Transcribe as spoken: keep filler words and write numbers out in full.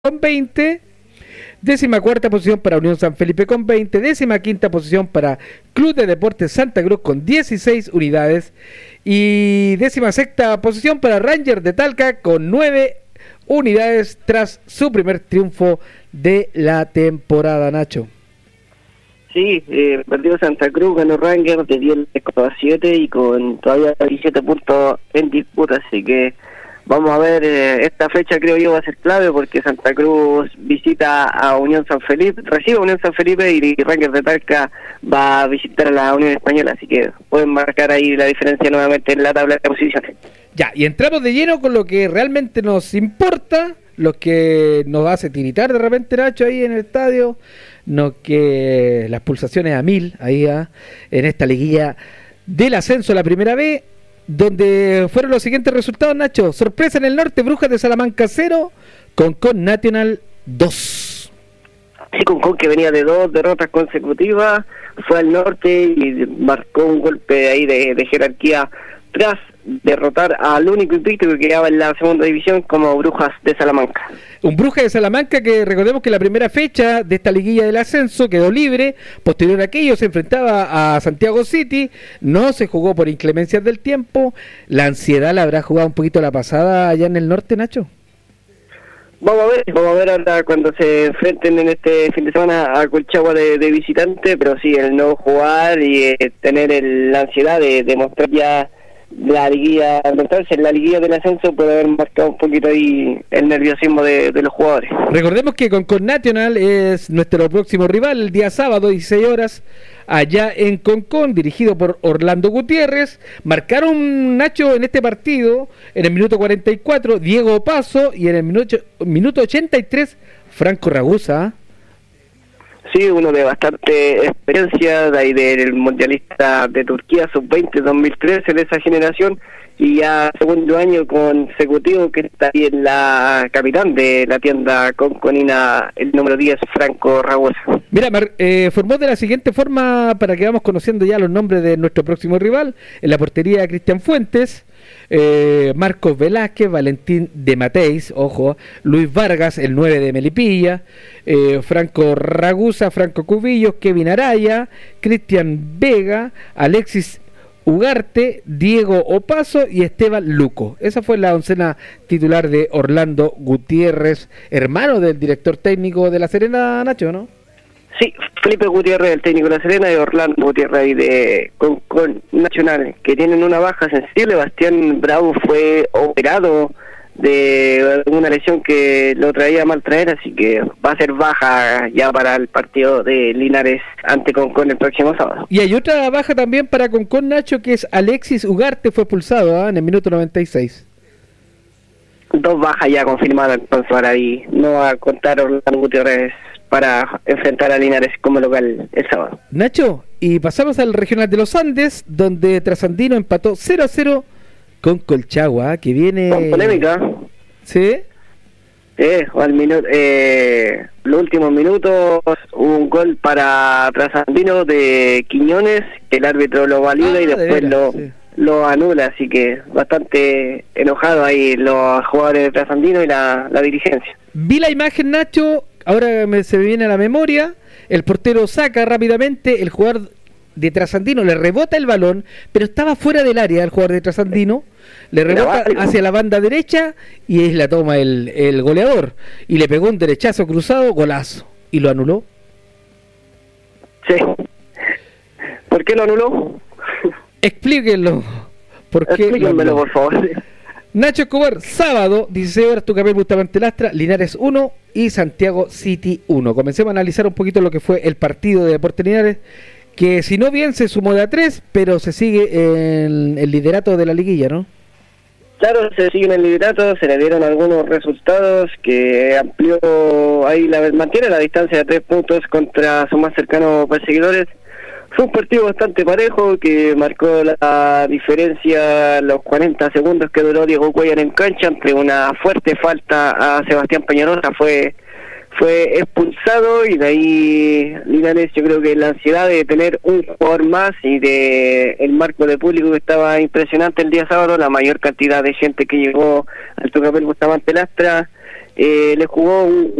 con veinte, décima cuarta posición para Unión San Felipe con veinte, décima quinta posición para Club de Deportes Santa Cruz con dieciséis unidades y décima sexta posición para Rangers de Talca con nueve unidades tras su primer triunfo de la temporada, Nacho. Sí, eh, perdió Santa Cruz, ganó Rangers de diez a siete y con todavía diecisiete puntos en disputa, así que vamos a ver, eh, esta fecha creo yo va a ser clave porque Santa Cruz visita a Unión San Felipe, recibe a Unión San Felipe y Rangers de Talca va a visitar a la Unión Española, así que pueden marcar ahí la diferencia nuevamente en la tabla de posiciones. Ya, y entramos de lleno con lo que realmente nos importa, lo que nos hace tiritar de repente, Nacho, ahí en el estadio, no que las pulsaciones a mil, ahí ¿eh? en esta liguilla del ascenso a la primera B, donde fueron los siguientes resultados, Nacho. Sorpresa en el norte, Brujas de Salamanca cero, Concón Nacional dos. Sí, Concón, que venía de dos derrotas consecutivas, fue al norte y marcó un golpe ahí de, de jerarquía tras derrotar al único invicto que quedaba en la segunda división como Brujas de Salamanca. Un Brujas de Salamanca que recordemos que la primera fecha de esta liguilla del ascenso quedó libre, posterior a aquello se enfrentaba a Santiago City, no se jugó por inclemencias del tiempo. La ansiedad la habrá jugado un poquito la pasada allá en el norte, Nacho. Vamos a ver, vamos a ver ahora cuando se enfrenten en este fin de semana a Colchagua de, de visitante, pero sí, el no jugar y eh, tener el, la ansiedad de, de mostrar ya la liguilla, entonces en la liguilla del ascenso puede haber marcado un poquito ahí el nerviosismo de, de los jugadores. Recordemos que Concón Nacional es nuestro próximo rival el día sábado, dieciséis horas, allá en Concón, dirigido por Orlando Gutiérrez. Marcaron, Nacho, en este partido, en el minuto cuarenta y cuatro, Diego Paso, y en el minuto, minuto ochenta y tres, Franco Ragusa. Sí, uno de bastante experiencia, de ahí del mundialista de Turquía, sub veinte, dos mil trece, de esa generación, y ya segundo año consecutivo que está ahí en la capitán de la tienda conconina, el número diez, Franco Ragusa. Mira, Mar, eh, formó de la siguiente forma, para que vamos conociendo ya los nombres de nuestro próximo rival. En la portería, Cristian Fuentes, eh, Marcos Velázquez, Valentín de Mateis, ojo, Luis Vargas, el nueve de Melipilla, eh, Franco Ragusa, Franco Cubillos, Kevin Araya, Cristian Vega, Alexis Ugarte, Diego Opaso y Esteban Luco. Esa fue la oncena titular de Orlando Gutiérrez, hermano del director técnico de La Serena, Nacho, ¿no? Sí, Felipe Gutiérrez, el técnico de La Serena, y Orlando Gutiérrez de Concón Nacional, que tienen una baja sensible. Bastián Bravo fue operado de una lesión que lo traía mal traer, así que va a ser baja ya para el partido de Linares ante Concón el próximo sábado. Y hay otra baja también para Concón, Nacho, que es Alexis Ugarte, fue expulsado ¿eh? en el minuto noventa y seis. Dos bajas ya confirmadas, entonces para ahí no va a contar Orlando Gutiérrez para enfrentar a Linares como local el sábado. Nacho, y pasamos al Regional de los Andes, donde Trasandino empató cero a cero con Colchagua, que viene... Con polémica. ¿Sí? Eh, al minuto, eh, los últimos minutos hubo un gol para Trasandino de Quiñones, que el árbitro lo valida ah, y después veras, lo, sí. lo anula, así que bastante enojado ahí los jugadores de Trasandino y la, la dirigencia. Vi la imagen, Nacho, ahora me, se me viene a la memoria, el portero saca rápidamente, el jugador de Trasandino le rebota el balón, pero estaba fuera del área el jugador de Trasandino, le rebota hacia la banda derecha y es la toma el, el goleador, y le pegó un derechazo cruzado, golazo, y lo anuló. Sí. ¿Por qué lo anuló? Explíquenlo. ¿Por qué? Explíquenmelo, por favor. Nacho Escobar, sábado, dieciséis horas, Tucapel Bustamante Lastra, Linares uno y Santiago City uno. Comencemos a analizar un poquito lo que fue el partido de Deportes Linares, que si no bien se sumó de a tres, pero se sigue en el liderato de la liguilla, ¿no? Claro, se sigue en el liderato, se le dieron algunos resultados que amplió, ahí la mantiene la distancia de tres puntos contra sus más cercanos perseguidores. Fue un partido bastante parejo que marcó la diferencia los cuarenta segundos que duró Diego Cuellar en cancha ante una fuerte falta a Sebastián Peñarosa. Fue fue expulsado y de ahí Linares, yo creo que la ansiedad de tener un jugador más y de el marco de público que estaba impresionante el día sábado, la mayor cantidad de gente que llegó al Tucapel Bustamante Lastra, eh, le jugó un